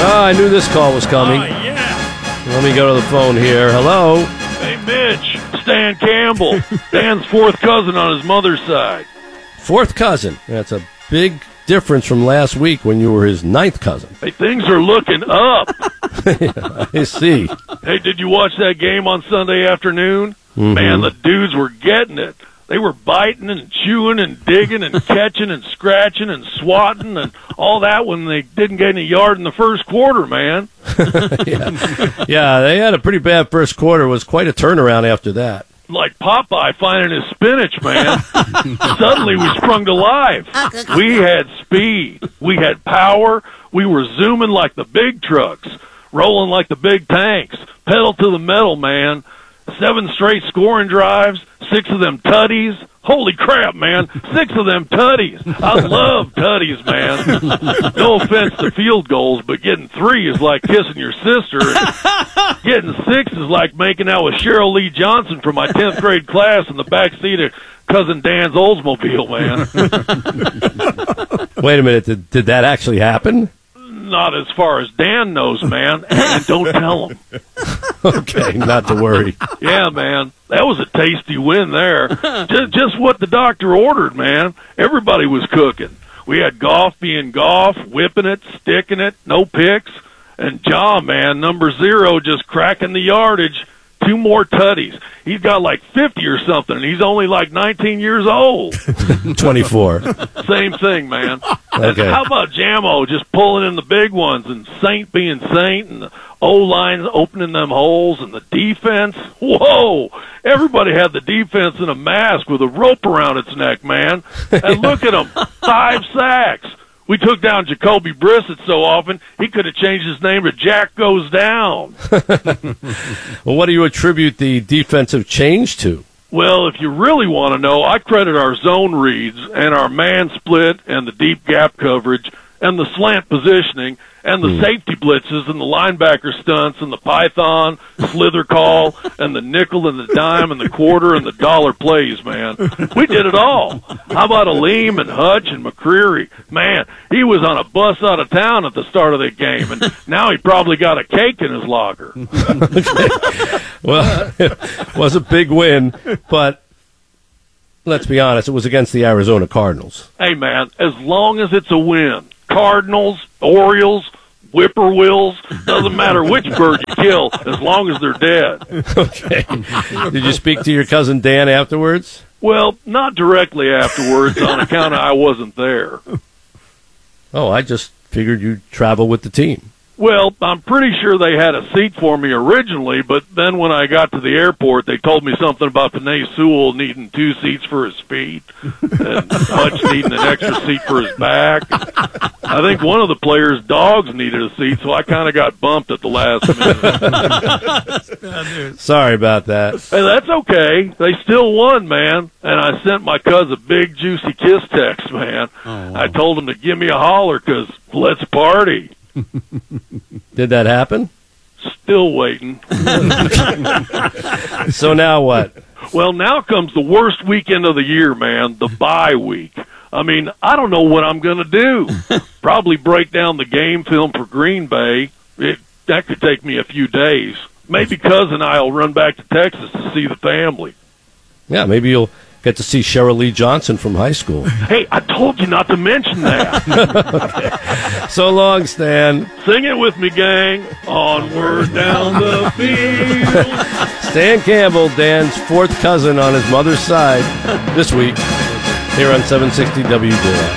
Oh, I knew this call was coming. Yeah. Let me go to the phone here. Hello? Hey, Mitch. Stan Campbell. Dan's fourth cousin on his mother's side. Fourth cousin. That's a big difference from last week when you were his ninth cousin. Hey, things are looking up. I see. Hey, did you watch that game on Sunday afternoon? Mm-hmm. Man, the dudes were getting it. They were biting and chewing and digging and catching and scratching and swatting and all that when they didn't get any yard in the first quarter, man. Yeah, they had a pretty bad first quarter. It was quite a turnaround after that. Like Popeye finding his spinach, man. Suddenly we sprung to life. We had speed. We had power. We were zooming like the big trucks, rolling like the big tanks, pedal to the metal, man. 7 straight scoring drives, 6 of them tutties. Holy crap, man. 6 of them tutties. I love tutties, man. No offense to field goals, but getting 3 is like kissing your sister. Getting 6 is like making out with Cheryl Lee Johnson from my 10th grade class in the back seat of Cousin Dan's Oldsmobile, man. Wait a minute. Did that actually happen? Not as far as Dan knows, man. And don't tell him. Okay, not to worry. Yeah, man. That was a tasty win there. Just what the doctor ordered, man. Everybody was cooking. We had Goff being Goff, whipping it, sticking it, no picks. And John, man, number 0, just cracking the yardage. 2 more tutties. He's got like 50 or something, and he's only like 19 years old. 24. Same thing, man. Okay. How about Jamo just pulling in the big ones and Saint being Saint and the O-line opening them holes and the defense? Whoa! Everybody had the defense in a mask with a rope around its neck, man. And look at them, 5 sacks. We took down Jacoby Brissett so often, he could have changed his name to Jack Goes Down. Well, what do you attribute the defensive change to? Well, if you really want to know, I credit our zone reads and our man split and the deep gap coverage and the slant positioning and the safety blitzes and the linebacker stunts and the python, slither call, and the nickel and the dime and the quarter and the dollar plays, man. We did it all. How about Aleem and Hutch and McCreary? Man, he was on a bus out of town at the start of the game, and now he probably got a cake in his locker. Well, it was a big win, but let's be honest, it was against the Arizona Cardinals. Hey, man, as long as it's a win, Cardinals, Orioles, whippoorwills, doesn't matter which bird you kill as long as they're dead. Okay. Did you speak to your cousin Dan afterwards? Well, not directly afterwards on account of I wasn't there. Oh, I just figured you'd travel with the team. Well, I'm pretty sure they had a seat for me originally, but then when I got to the airport, they told me something about Penei Sewell needing 2 seats for his feet and Hutch needing an extra seat for his back. I think one of the players' dogs needed a seat, so I kind of got bumped at the last minute. Sorry about that. Hey, that's okay. They still won, man. And I sent my cousin a big, juicy kiss text, man. Oh, wow. I told him to give me a holler because let's party. Did that happen? Still waiting. So now what? Well, now comes the worst weekend of the year, man, the bye week. I mean, I don't know what I'm going to do. Probably break down the game film for Green Bay. That could take me a few days. Maybe Cousin and I will run back to Texas to see the family. Yeah, maybe you'll get to see Cheryl Lee Johnson from high school. Hey, I told you not to mention that. Okay. So long, Stan. Sing it with me, gang. Onward down the field. Stan Campbell, Dan's 4th cousin on his mother's side, this week here on 760 WJR.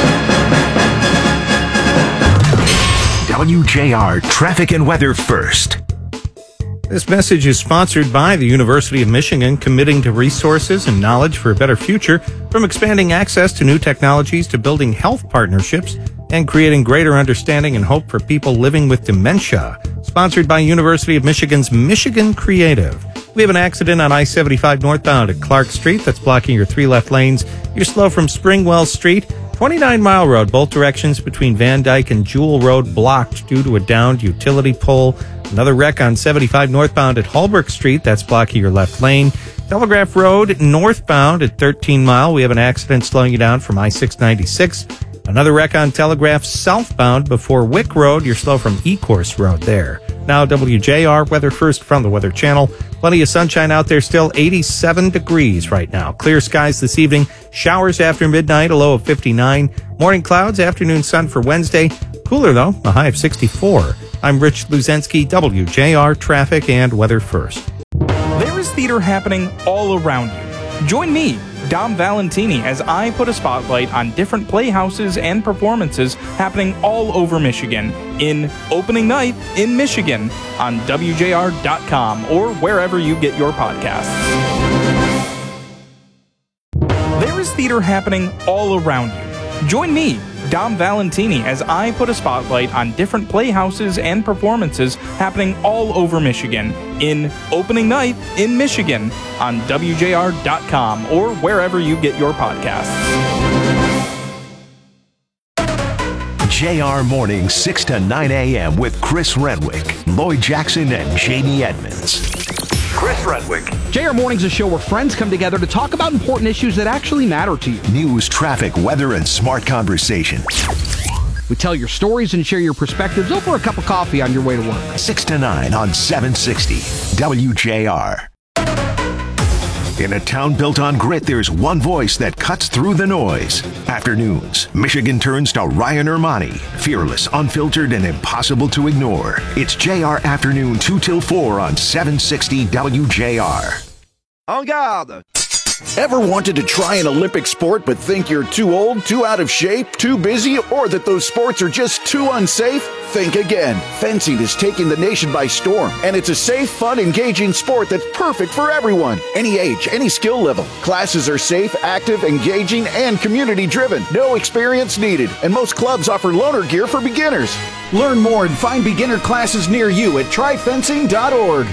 WJR Traffic and Weather First. This message is sponsored by the University of Michigan, committing to resources and knowledge for a better future, from expanding access to new technologies to building health partnerships and creating greater understanding and hope for people living with dementia. Sponsored by University of Michigan's Michigan Creative. We have an accident on I-75 northbound at Clark Street that's blocking your 3 left lanes. You're slow from Springwell Street. 29 Mile Road, both directions between Van Dyke and Jewel Road blocked due to a downed utility pole. Another wreck on 75 northbound at Holbrook Street. That's blocking your left lane. Telegraph Road northbound at 13 Mile. We have an accident slowing you down from I-696. Another wreck on Telegraph southbound before Wick Road. You're slow from Ecorse Road there. Now WJR weather first from the Weather Channel. Plenty of sunshine out there still. 87 degrees right now. Clear skies this evening. Showers after midnight, a low of 59. Morning clouds, afternoon sun for Wednesday. Cooler though, a high of 64. I'm Rich Luzensky, WJR Traffic and Weather First. There is theater happening all around you. Join me, Dom Valentini, as I put a spotlight on different playhouses and performances happening all over Michigan in Opening Night in Michigan on WJR.com or wherever you get your podcasts. There is theater happening all around you. Join me, Dom Valentini, as I put a spotlight on different playhouses and performances happening all over Michigan in Opening Night in Michigan on WJR.com or wherever you get your podcasts. JR Morning, 6 to 9 a.m. with Chris Renwick, Lloyd Jackson, and Jamie Edmonds. Chris Renwick. JR Morning's a show where friends come together to talk about important issues that actually matter to you. News, traffic, weather, and smart conversation. We tell your stories and share your perspectives over a cup of coffee on your way to work. 6 to 9 on 760 WJR. In a town built on grit, there's one voice that cuts through the noise. Afternoons, Michigan turns to Ryan Ermani. Fearless, unfiltered, and impossible to ignore. It's JR Afternoon 2 till 4 on 760 WJR. En garde! Ever wanted to try an Olympic sport but think you're too old, too out of shape, too busy, or that those sports are just too unsafe? Think again. Fencing is taking the nation by storm, and it's a safe, fun, engaging sport that's perfect for everyone. Any age, any skill level. Classes are safe, active, engaging, and community-driven. No experience needed, and most clubs offer loaner gear for beginners. Learn more and find beginner classes near you at tryfencing.org.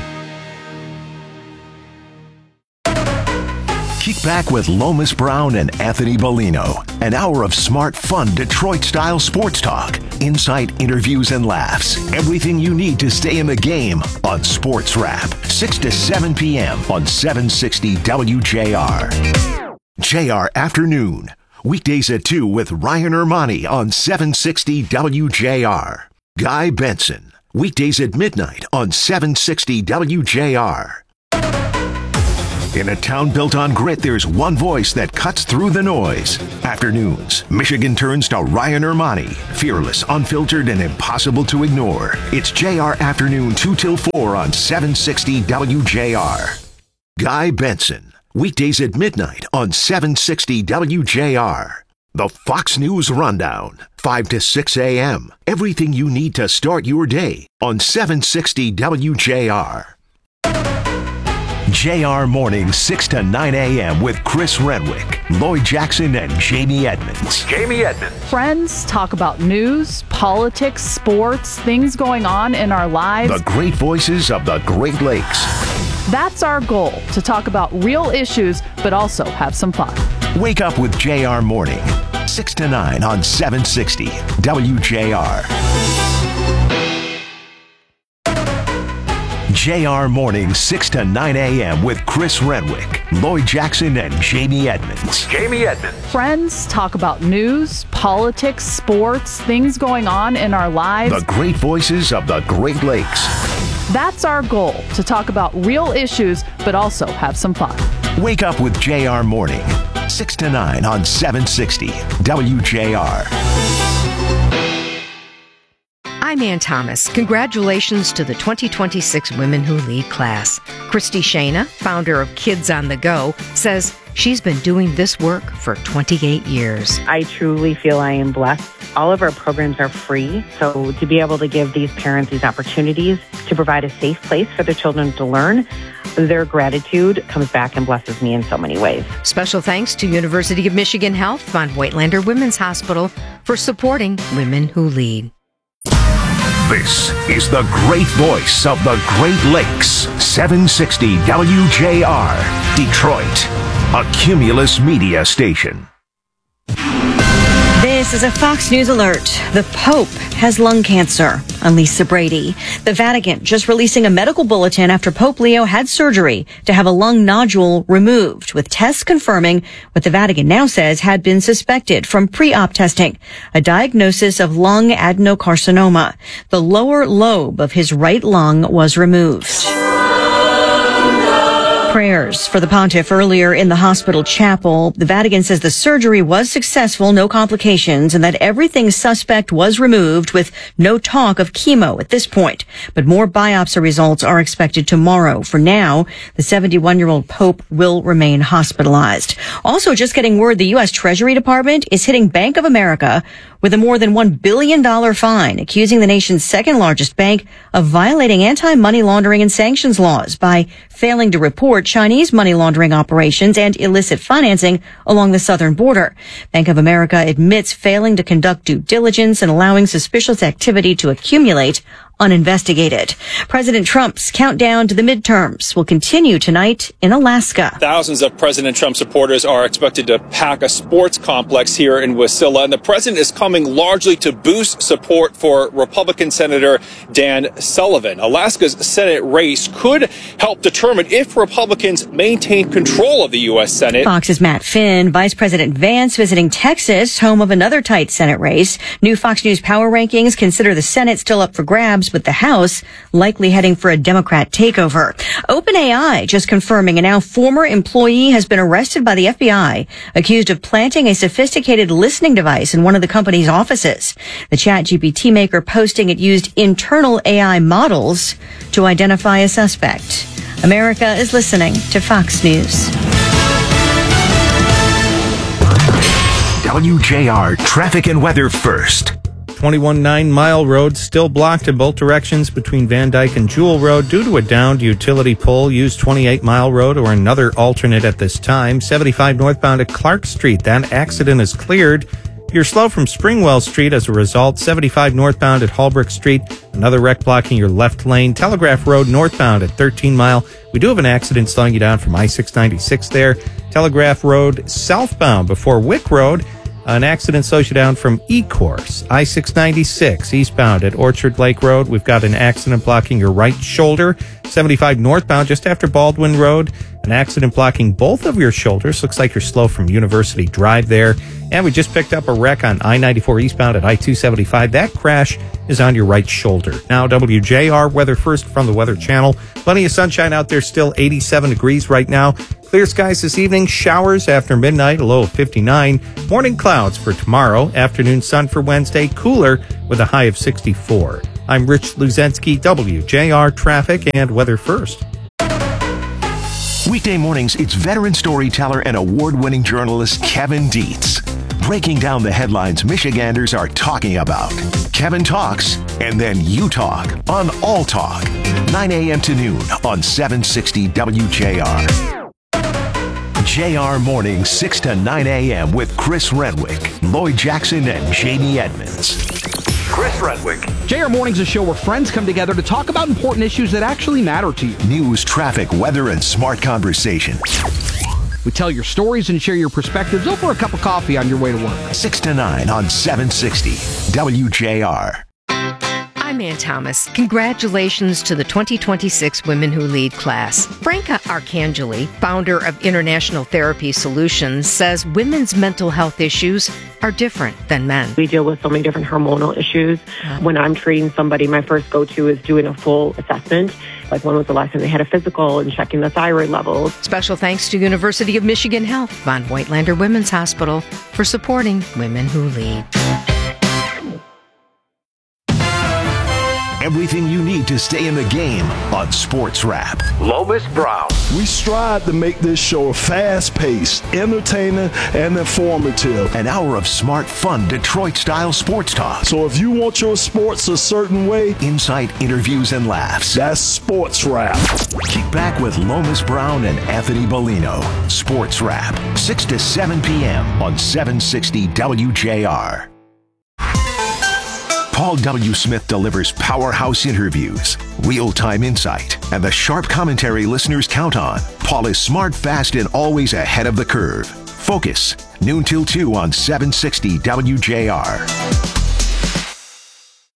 Kick back with Lomas Brown and Anthony Bellino. An hour of smart, fun, Detroit-style sports talk. Insight, interviews, and laughs. Everything you need to stay in the game on Sports Wrap. 6 to 7 p.m. on 760 WJR. JR Afternoon. Weekdays at 2 with Ryan Ermani on 760 WJR. Guy Benson. Weekdays at midnight on 760 WJR. In a town built on grit, there's one voice that cuts through the noise. Afternoons, Michigan turns to Ryan Ermani. Fearless, unfiltered, and impossible to ignore. It's JR Afternoon 2 till 4 on 760 WJR. Guy Benson. Weekdays at midnight on 760 WJR. The Fox News Rundown. 5 to 6 a.m. Everything you need to start your day on 760 WJR. JR Morning, 6 to 9 a.m. with Chris Renwick, Lloyd Jackson, and Jamie Edmonds. Jamie Edmonds. Friends talk about news, politics, sports, things going on in our lives. The great voices of the Great Lakes. That's our goal, to talk about real issues, but also have some fun. Wake up with JR Morning, 6 to 9 on 760 WJR. JR Morning, 6 to 9 a.m. with Chris Renwick, Lloyd Jackson, and Jamie Edmonds. Jamie Edmonds. Friends talk about news, politics, sports, things going on in our lives. The great voices of the Great Lakes. That's our goal, to talk about real issues, but also have some fun. Wake up with JR Morning, 6 to 9 on 760 WJR. I'm Ann Thomas. Congratulations to the 2026 Women Who Lead class. Christy Shana, founder of Kids on the Go, says she's been doing this work for 28 years. I truly feel I am blessed. All of our programs are free, so to be able to give these parents these opportunities to provide a safe place for their children to learn, their gratitude comes back and blesses me in so many ways. Special thanks to University of Michigan Health Von Whitelander Women's Hospital for supporting Women Who Lead. This is the great voice of the Great Lakes, 760 WJR, Detroit, a Cumulus media station. This is a Fox News alert. The Pope has lung cancer. I'm Lisa Brady. The Vatican just releasing a medical bulletin after Pope Leo had surgery to have a lung nodule removed, with tests confirming what the Vatican now says had been suspected from pre-op testing, a diagnosis of lung adenocarcinoma. The lower lobe of his right lung was removed. Prayers for the pontiff earlier in the hospital chapel. The Vatican says the surgery was successful, no complications, and that everything suspect was removed with no talk of chemo at this point. But more biopsy results are expected tomorrow. For now, the 71-year-old Pope will remain hospitalized. Also, just getting word the U.S. Treasury Department is hitting Bank of America with a more than $1 billion fine, accusing the nation's second largest bank of violating anti-money laundering and sanctions laws by failing to report Chinese money laundering operations and illicit financing along the southern border. Bank of America admits failing to conduct due diligence and allowing suspicious activity to accumulate uninvestigated. President Trump's countdown to the midterms will continue tonight in Alaska. Thousands of President Trump supporters are expected to pack a sports complex here in Wasilla, and the president is coming largely to boost support for Republican Senator Dan Sullivan. Alaska's Senate race could help determine if Republicans maintain control of the U.S. Senate. Fox's Matt Finn, Vice President Vance visiting Texas, home of another tight Senate race. New Fox News power rankings consider the Senate still up for grabs, with the House likely heading for a Democrat takeover. OpenAI just confirming a now former employee has been arrested by the FBI, accused of planting a sophisticated listening device in one of the company's offices. The ChatGPT maker posting it used internal AI models to identify a suspect. America is listening to Fox News. WJR Traffic and Weather first. 21 9-mile road still blocked in both directions between Van Dyke and Jewel Road due to a downed utility pole. Use 28-mile road or another alternate at this time. 75 northbound at Clark Street. That accident is cleared. You're slow from Springwell Street as a result. 75 northbound at Holbrook Street. Another wreck blocking your left lane. Telegraph Road northbound at 13 Mile. We do have an accident slowing you down from I-696 there. Telegraph Road southbound before Wick Road. An accident slows you down from E-Course. I-696 eastbound at Orchard Lake Road. We've got an accident blocking your right shoulder. 75 northbound just after Baldwin Road. An accident blocking both of your shoulders. Looks like you're slow from University Drive there. And we just picked up a wreck on I-94 eastbound at I-275. That crash is on your right shoulder. Now, WJR weather first from the Weather Channel. Plenty of sunshine out there still, 87 degrees right now. Clear skies this evening, showers after midnight, a low of 59. Morning clouds for tomorrow, afternoon sun for Wednesday, cooler with a high of 64. I'm Rich Luzensky, WJR Traffic and Weather First. Weekday mornings, it's veteran storyteller and award-winning journalist Kevin Dietz, breaking down the headlines Michiganders are talking about. Kevin talks, and then you talk on All Talk, 9 a.m. to noon on 760 WJR. JR Mornings, 6 to 9 a.m. with Chris Renwick, Lloyd Jackson, and Jamie Edmonds. Chris Renwick. JR Mornings, a show where friends come together to talk about important issues that actually matter to you. News, traffic, weather, and smart conversation. We tell your stories and share your perspectives over a cup of coffee on your way to work. 6 to 9 on 760 WJR. I'm Ann Thomas. Congratulations to the 2026 Women Who Lead class. Franca Arcangeli, founder of International Therapy Solutions, says women's mental health issues are different than men. We deal with so many different hormonal issues. When I'm treating somebody, my first go-to is doing a full assessment. Like when was the last time they had a physical and checking the thyroid levels. Special thanks to University of Michigan Health, Von Voigtlander Women's Hospital, for supporting Women Who Lead. Everything you need to stay in the game on Sports Wrap. Lomas Brown. We strive to make this show fast-paced, entertaining, and informative. An hour of smart, fun, Detroit-style sports talk. So if you want your sports a certain way, insight, interviews, and laughs. That's Sports Wrap. Kick back with Lomas Brown and Anthony Bellino. Sports Wrap, 6 to 7 p.m. on 760 WJR. Paul W. Smith delivers powerhouse interviews, real-time insight, and the sharp commentary listeners count on. Paul is smart, fast, and always ahead of the curve. Focus, noon till 2 on 760 WJR.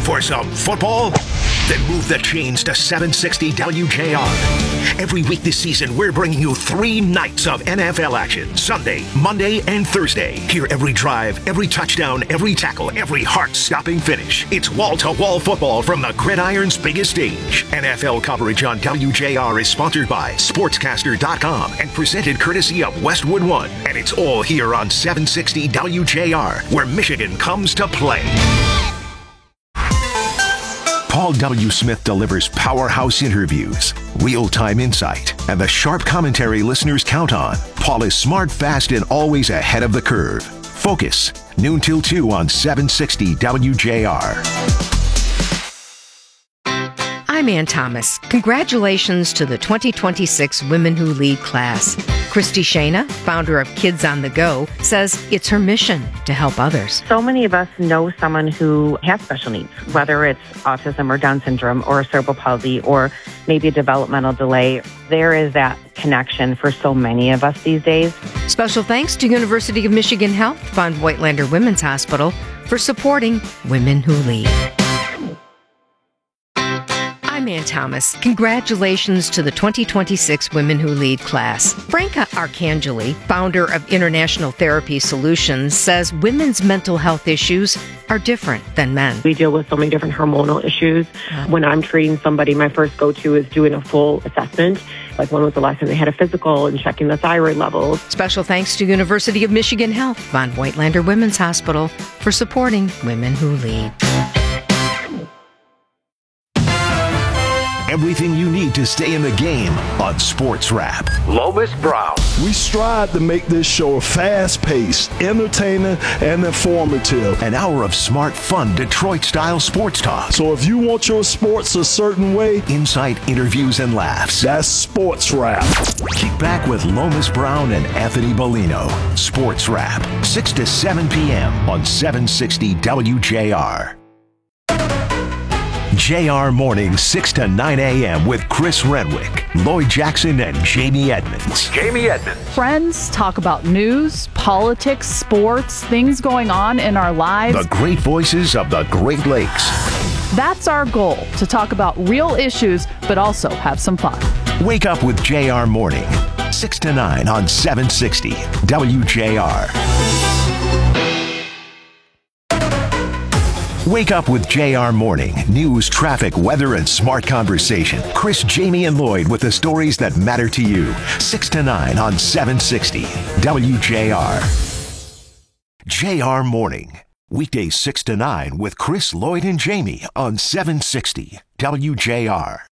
for some football? Then move the chains to 760 WJR. Every week this season, we're bringing you 3 nights of NFL action. Sunday, Monday, and Thursday. Hear every drive, every touchdown, every tackle, every heart-stopping finish. It's wall-to-wall football from the gridiron's biggest stage. NFL coverage on WJR is sponsored by Sportscaster.com and presented courtesy of Westwood One. And it's all here on 760 WJR, where Michigan comes to play. Paul W. Smith delivers powerhouse interviews, real-time insight, and the sharp commentary listeners count on. Paul is smart, fast, and always ahead of the curve. Focus, noon till 2 on 760 WJR. I'm Ann Thomas. Congratulations to the 2026 Women Who Lead class. Christy Shana, founder of Kids on the Go, says it's her mission to help others. So many of us know someone who has special needs, whether it's autism or Down syndrome or cerebral palsy or maybe a developmental delay. There is that connection for so many of us these days. Special thanks to University of Michigan Health Fund Whitelander Women's Hospital for supporting Women Who Lead. I'm Ann Thomas. Congratulations to the 2026 Women Who Lead class. Franca Arcangeli, founder of International Therapy Solutions, says women's mental health issues are different than men. We deal with so many different hormonal issues. When I'm treating somebody, my first go-to is doing a full assessment. Like when was the last time they had a physical and checking the thyroid levels. Special thanks to University of Michigan Health Von Whitelander Women's Hospital for supporting Women Who Lead. Everything you need to stay in the game on Sports Wrap. Lomas Brown. We strive to make this show fast-paced, entertaining, and informative. An hour of smart, fun, Detroit-style sports talk. So if you want your sports a certain way, insight, interviews, and laughs. That's Sports Wrap. Kick back with Lomas Brown and Anthony Bellino. Sports Wrap, 6 to 7 p.m. on 760 WJR. JR Mornings, 6 to 9 a.m. with Chris Renwick, Lloyd Jackson, and Jamie Edmonds. Friends talk about news, politics, sports, things going on in our lives. The great voices of the Great Lakes. That's our goal, to talk about real issues, but also have some fun. Wake up with JR Morning, 6 to 9 on 760 WJR. Wake up with JR Morning. News, traffic, weather, and smart conversation. Chris, Jamie, and Lloyd with the stories that matter to you. 6 to 9 on 760 WJR. JR Morning. Weekdays 6 to 9 with Chris, Lloyd, and Jamie on 760 WJR.